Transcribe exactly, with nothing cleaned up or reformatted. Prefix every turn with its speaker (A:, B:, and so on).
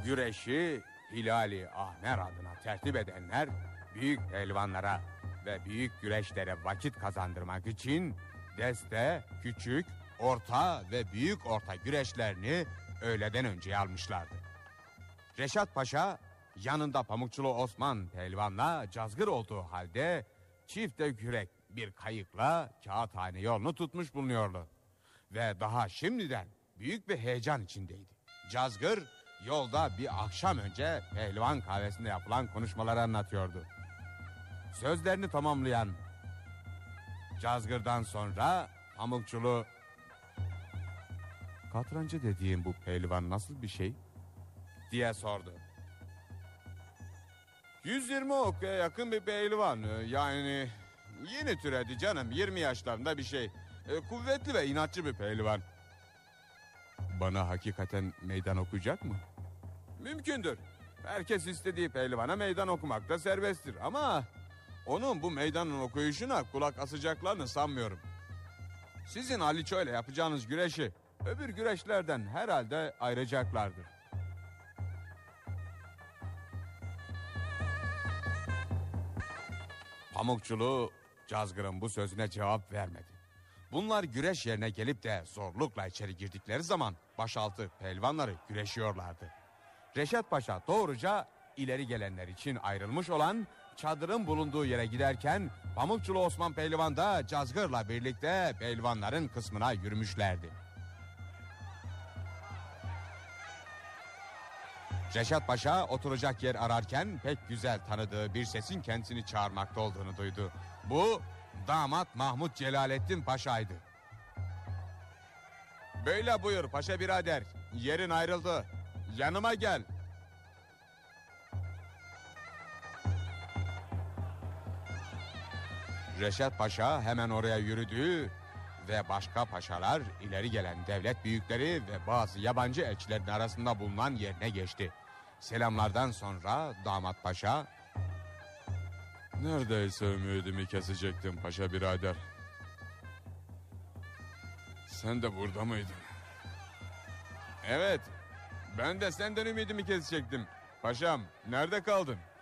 A: Güreşi Hilali Ahmer adına tertip edenler büyük pehlivanlara ve büyük güreşlere vakit kazandırmak için deste, küçük, orta ve büyük orta güreşlerini öğleden önce almışlardı. Reşat Paşa yanında Pamukçulu Osman pehlivanla cazgır olduğu halde çifte kürek bir kayıkla Kağıthane yolunu tutmuş bulunuyordu. Ve daha şimdiden büyük bir heyecan içindeydi. Cazgır yolda bir akşam önce pehlivan kahvesinde yapılan konuşmaları anlatıyordu. Sözlerini tamamlayan Cazgır'dan sonra Pamukçulu, "Katrancı dediğim bu pehlivan nasıl bir şey?" diye sordu. yüz yirmi okuya yakın bir pehlivan, yani yeni türedi canım, yirmi yaşlarında bir şey. E, kuvvetli ve inatçı bir pehlivan. Bana hakikaten meydan okuyacak mı? Mümkündür. Herkes istediği pehlivana meydan okumakta serbesttir ama onun bu meydanın okuyuşuna kulak asacaklarını sanmıyorum. Sizin Haliço ile yapacağınız güreşi öbür güreşlerden herhalde ayıracaklardır. Pamukçulu Cazgır'ın bu sözüne cevap vermedi. Bunlar güreş yerine gelip de zorlukla içeri girdikleri zaman başaltı pehlivanları güreşiyorlardı. Reşat Paşa doğruca ileri gelenler için ayrılmış olan çadırın bulunduğu yere giderken Pamukçulu Osman pehlivan da Cazgır'la birlikte pehlivanların kısmına yürümüşlerdi. Reşat Paşa oturacak yer ararken pek güzel tanıdığı bir sesin kendisini çağırmakta olduğunu duydu. Bu damat Mahmut Celalettin Paşa'ydı. "Böyle buyur paşa birader, yerin ayrıldı, yanıma gel." Reşat Paşa hemen oraya yürüdü ve başka paşalar ileri gelen devlet büyükleri ve bazı yabancı elçilerin arasında bulunan yerine geçti. Selamlardan sonra damat paşa, "Neredeyse ümidimi kesecektim paşa birader. Sen de burada mıydın?" "Evet, ben de senden ümidimi kesecektim. Paşam, nerede kaldın?